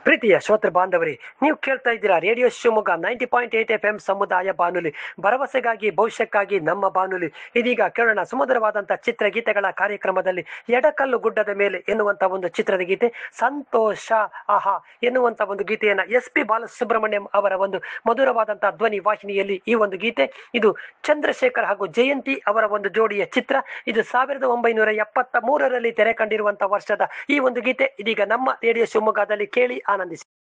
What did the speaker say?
ಪ್ರೀತಿಯ ಶ್ರೋತೃ ಬಾಂಧವರೇ, ನೀವು ಕೇಳ್ತಾ ಇದ್ದೀರಾ ರೇಡಿಯೋ ಶಿವಮೊಗ್ಗ 90.8 FM ಸಮುದಾಯ ಬಾನುಲಿ, ಭರವಸೆಗಾಗಿ ಭವಿಷ್ಯಕ್ಕಾಗಿ ನಮ್ಮ ಬಾನುಲಿ. ಇದೀಗ ಕೇಳೋಣ ಸುಮಧುರವಾದಂತಹ ಚಿತ್ರಗೀತೆಗಳ ಕಾರ್ಯಕ್ರಮದಲ್ಲಿ ಎಡಕಲ್ಲು ಗುಡ್ಡದ ಮೇಲೆ ಎನ್ನುವಂತ ಒಂದು ಚಿತ್ರದ ಗೀತೆ. ಸಂತೋಷ ಆಹಾ ಎನ್ನುವಂತ ಒಂದು ಗೀತೆಯನ್ನ SP ಬಾಲಸುಬ್ರಹ್ಮಣ್ಯಂ ಅವರ ಒಂದು ಮಧುರವಾದಂತಹ ಧ್ವನಿ ವಾಹಿನಿಯಲ್ಲಿ ಈ ಒಂದು ಗೀತೆ. ಇದು ಚಂದ್ರಶೇಖರ್ ಹಾಗೂ ಜಯಂತಿ ಅವರ ಒಂದು ಜೋಡಿಯ ಚಿತ್ರ. ಇದು 1973ರಲ್ಲಿ ತೆರೆ ಕಂಡಿರುವಂತಹ ವರ್ಷದ ಈ ಒಂದು ಗೀತೆ ಇದೀಗ ನಮ್ಮ ರೇಡಿಯೋ ಶಿವಮೊಗ್ಗದಲ್ಲಿ ಕೇಳಿ ಆನಂದಿಸಿ.